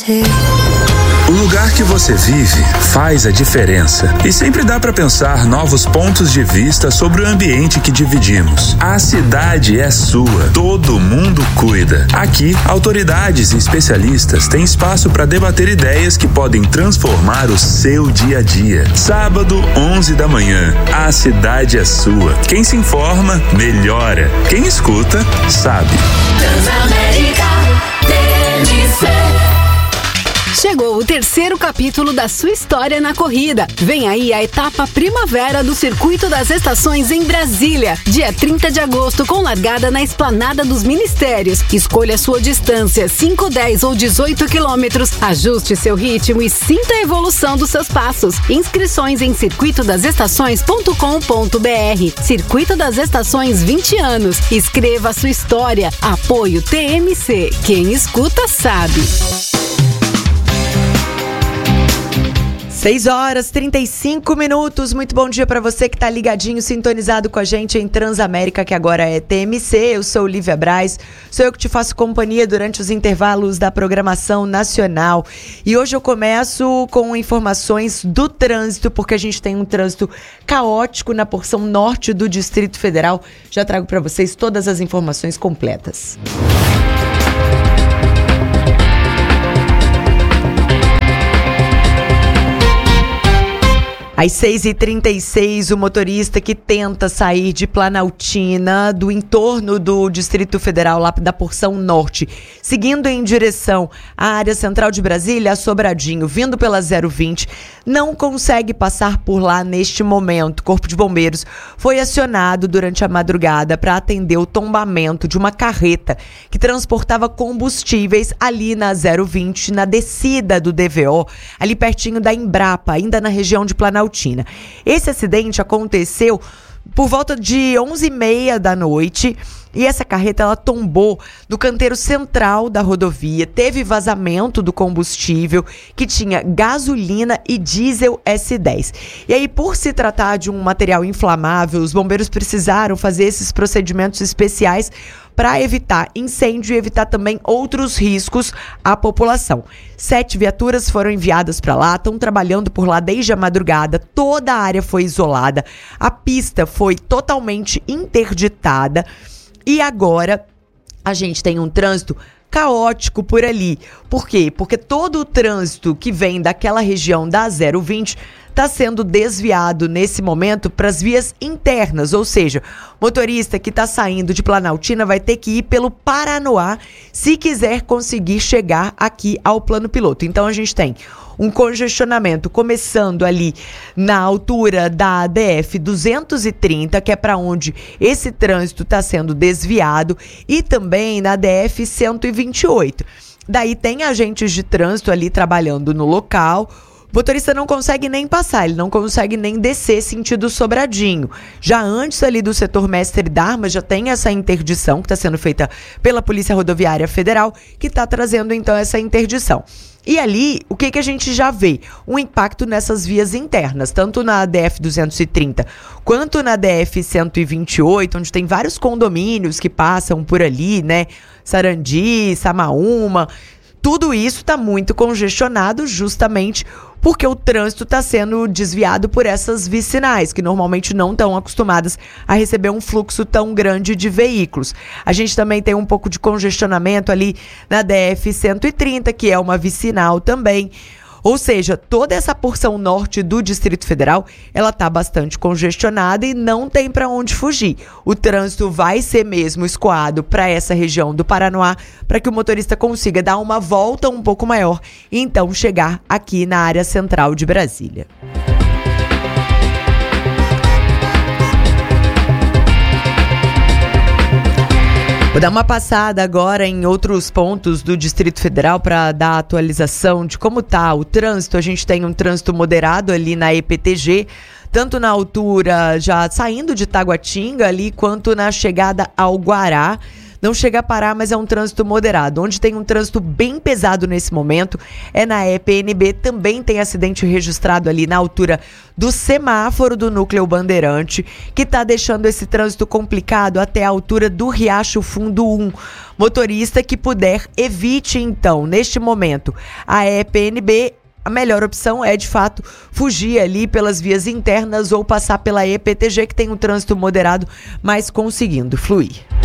O lugar que você vive faz a diferença e sempre dá para pensar novos pontos de vista sobre o ambiente que dividimos. A cidade é sua, todo mundo cuida. Aqui, autoridades e especialistas têm espaço para debater ideias que podem transformar o seu dia a dia. Sábado, 11 da manhã, a cidade é sua. Quem se informa, melhora. Quem escuta, sabe. Transamérica TNC. Chegou o terceiro capítulo da sua história na corrida. Vem aí a etapa primavera do Circuito das Estações em Brasília. Dia 30 de agosto, com largada na Esplanada dos Ministérios. Escolha sua distância, 5, 10 ou 18 quilômetros. Ajuste seu ritmo e sinta a evolução dos seus passos. Inscrições em circuitodastações.com.br. Circuito das Estações 20 anos. Escreva a sua história. Apoio TMC. Quem escuta sabe. 6h35. Muito bom dia para você que tá ligadinho, sintonizado com a gente em Transamérica, que agora é TMC. Eu sou Lívia Braz, sou eu que te faço companhia durante os intervalos da programação nacional. E hoje eu começo com informações do trânsito, porque a gente tem um trânsito caótico na porção norte do Distrito Federal. Já trago para vocês todas as informações completas. Às 6h36, o motorista que tenta sair de Planaltina, do entorno do Distrito Federal, lá da porção norte, seguindo em direção à área central de Brasília, a Sobradinho, vindo pela 020, não consegue passar por lá neste momento. O Corpo de Bombeiros foi acionado durante a madrugada para atender o tombamento de uma carreta que transportava combustíveis ali na 020, na descida do DVO, ali pertinho da Embrapa, ainda na região de Planaltina. Esse acidente aconteceu por volta de 11h30 da noite e essa carreta ela tombou no canteiro central da rodovia, teve vazamento do combustível que tinha gasolina e diesel S10. E aí, por se tratar de um material inflamável, os bombeiros precisaram fazer esses procedimentos especiais para evitar incêndio e evitar também outros riscos à população. 7 viaturas foram enviadas para lá, estão trabalhando por lá desde a madrugada, toda a área foi isolada, a pista foi totalmente interditada e agora a gente tem um trânsito caótico por ali. Por quê? Porque todo o trânsito que vem daquela região da 020 está sendo desviado nesse momento para as vias internas, ou seja, motorista que está saindo de Planaltina vai ter que ir pelo Paranoá se quiser conseguir chegar aqui ao plano piloto. Então a gente tem um congestionamento começando ali na altura da ADF 230, que é para onde esse trânsito está sendo desviado, e também na ADF 128. Daí tem agentes de trânsito ali trabalhando no local. O motorista não consegue nem passar, ele não consegue nem descer sentido Sobradinho. Já antes ali do setor Mestre Darmas já tem essa interdição que está sendo feita pela Polícia Rodoviária Federal, que está trazendo então essa interdição. E ali, o que a gente já vê? Um impacto nessas vias internas, tanto na ADF 230 quanto na ADF 128, onde tem vários condomínios que passam por ali, né? Sarandi, Samaúma, tudo isso está muito congestionado justamente porque o trânsito está sendo desviado por essas vicinais, que normalmente não estão acostumadas a receber um fluxo tão grande de veículos. A gente também tem um pouco de congestionamento ali na DF 130, que é uma vicinal também. Ou seja, toda essa porção norte do Distrito Federal, ela está bastante congestionada e não tem para onde fugir. O trânsito vai ser mesmo escoado para essa região do Paranoá, para que o motorista consiga dar uma volta um pouco maior e então chegar aqui na área central de Brasília. Vou dar uma passada agora em outros pontos do Distrito Federal para dar atualização de como está o trânsito. A gente tem um trânsito moderado ali na EPTG, tanto na altura já saindo de Taguatinga ali, quanto na chegada ao Guará. não chega a parar, mas é um trânsito moderado. Onde tem um trânsito bem pesado nesse momento é na EPNB, também tem acidente registrado ali na altura do semáforo do Núcleo Bandeirante, que está deixando esse trânsito complicado até a altura do Riacho Fundo 1. Motorista que puder, evite então, neste momento, a EPNB. A melhor opção é, de fato, fugir ali pelas vias internas ou passar pela EPTG, que tem um trânsito moderado, mas conseguindo fluir.